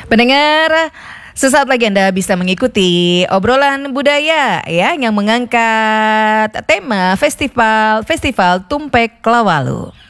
Pendengar, sesaat lagi Anda bisa mengikuti obrolan budaya ya yang mengangkat tema Festival Tumpek Lawalu.